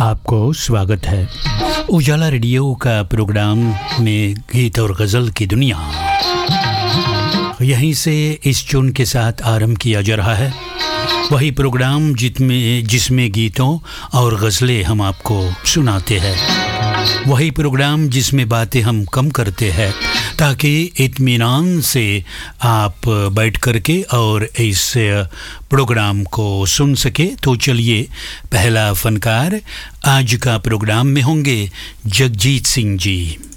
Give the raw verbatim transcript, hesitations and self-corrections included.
आपको स्वागत है उजाला रेडियो का प्रोग्राम में गीत और गज़ल की दुनिया। यहीं से इस चुन के साथ आरंभ किया जा रहा है, वही प्रोग्राम जिसमें जिसमें गीतों और गज़लें हम आपको सुनाते हैं, वही प्रोग्राम जिसमें बातें हम कम करते हैं ताकि इत्मीनान से आप बैठ करके और इस प्रोग्राम को सुन सके। तो चलिए, पहला फनकार आज का प्रोग्राम में होंगे जगजीत सिंह जी।